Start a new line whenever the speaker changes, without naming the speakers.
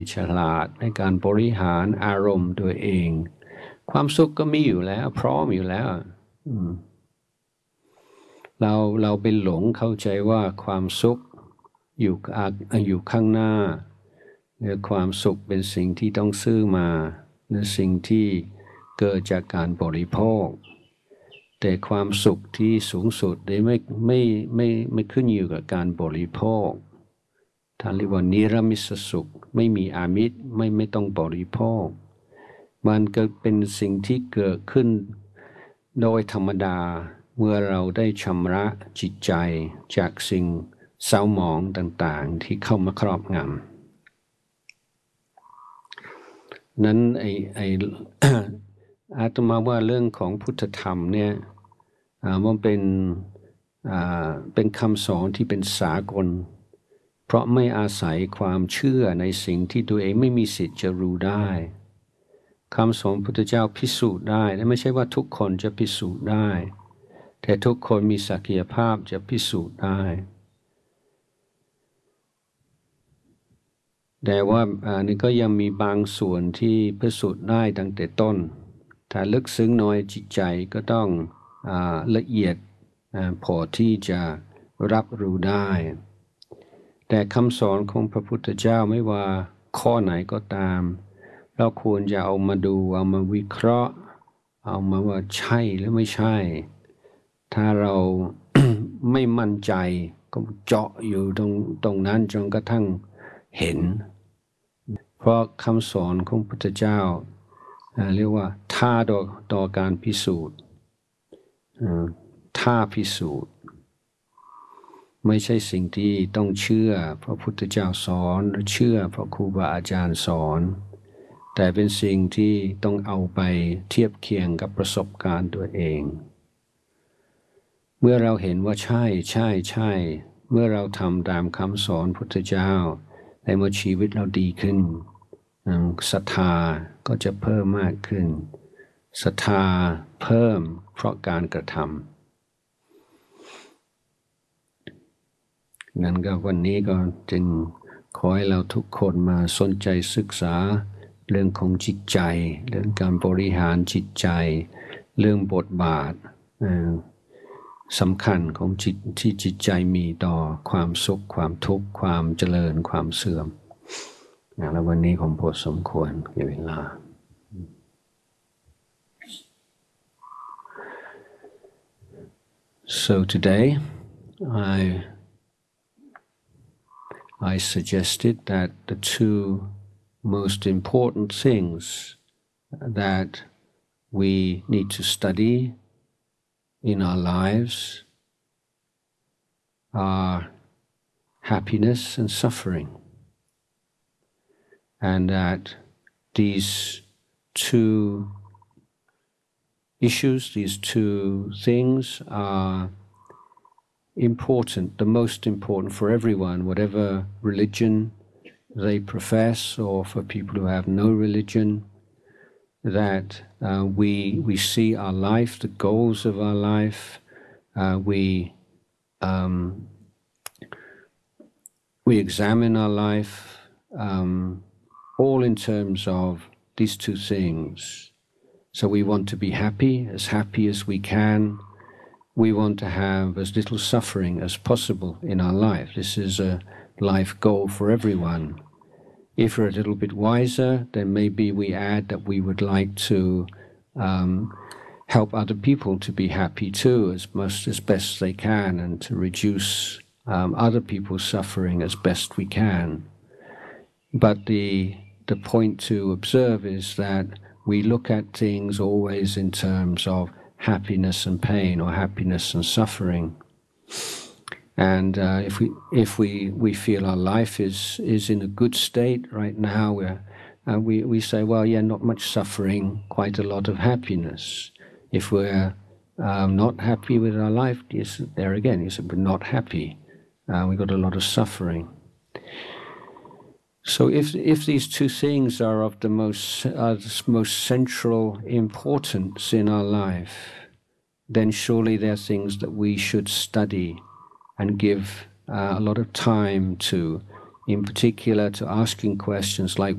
ฉลาดในการบริหารอารมณ์ตัวเองความสุขก็มีอยู่แล้วพร้อมอยู่แล้วเราเป็นหลงเข้าใจว่าความสุขอยู่ข้างหน้าหรือความสุขเป็นสิ่งที่ต้องซื้อมาหรือสิ่งที่เกิดจากการบริโภคแต่ความสุขที่สูงสุดไม่ขึ้นอยู่กับการบริโภคท่านเรียกว่านิรมิตสุขไม่มีอามิตรไม่ต้องบริโภคมันก็เป็นสิ่งที่เกิดขึ้นโดยธรรมดาเมื่อเราได้ชำระจิตใจจากสิ่งเศร้าหมองต่างๆที่เข้ามาครอบงำนั้นอาตมาว่าเรื่องของพุทธธรรมเนี่ยมันเป็นคำสอนที่เป็นสากลเพราะไม่อาศัยความเชื่อในสิ่งที่ตัวเองไม่มีสิทธิ์จะรู้ได้คำสอนพุทธเจ้าพิสูจน์ได้และไม่ใช่ว่าทุกคนจะพิสูจน์ได้แต่ทุกคนมีศักยภาพจะพิสูจน์ได้แต่ว่านี่ก็ยังมีบางส่วนที่พิสูจน์ได้ตั้งแต่ต้นถ้าลึกซึ้งน้อยจิตใจก็ต้องละเอียดพอที่จะรับรู้ได้แต่คำสอนของพระพุทธเจ้าไม่ว่าข้อไหนก็ตามเราควรจะเอามาดูเอามาวิเคราะห์เอามาว่าใช่หรือไม่ใช่ถ้าเรา ไม่มั่นใจก็เจาะอยู่ตรงนั้นจนกระทั่งเห็นเพราะคำสอนของพระพุทธเจ้าเรียกว่าท่าต่อการพิสูจน์ท่าพิสูจน์ไม่ใช่สิ่งที่ต้องเชื่อพระพุทธเจ้าสอนหรือเชื่อพระครูบาอาจารย์สอนแต่เป็นสิ่งที่ต้องเอาไปเทียบเคียงกับประสบการณ์ตัวเองเมื่อเราเห็นว่าใช่เมื่อเราทำตามคำสอนพุทธเจ้าในเมื่อชีวิตเราดีขึ้นศรัทธาก็จะเพิ่มมากขึ้นศรัทธาเพิ่มเพราะการกระทำนั้นก็วันนี้ก็จึงขอให้เราทุกคนมาสนใจศึกษาเรื่องของจิตใจเรื่องการบริหารจิตใจเรื่องบทบาทสำคัญของจิตที่จิตใจมีต่อความสุขความทุกข์ความเจริญความเสื่อมแล้ววันนี้ผมพอสมควรแก่เวลา So today I suggested that the two most important things that we need to study in our lives are happiness and suffering, and that these two issues, these two things are important, the most important for everyone, whatever religion they profess, or for people who have no religion, that we see our life, the goals of our life, we examine our life, all in terms of these two things. So we want to be happy as we can. We want to have as little suffering as possible in our life. This is a life goal for everyone. If we're a little bit wiser, then maybe we add that we would like to help other people to be happy too, as best they can, and to reduce other people's suffering as best we can. But the point to observe is that we look at things always in terms of happiness and pain, or happiness and suffering. And if we feel our life is in a good state right now, we say, well, yeah, not much suffering, quite a lot of happiness. If we're not happy with our life, yes, there again, yes, we're not happy. We got a lot of suffering. So if these two things are of the most central importance in our life, then surely they're things that we should study and give a lot of time to, in particular to asking questions like,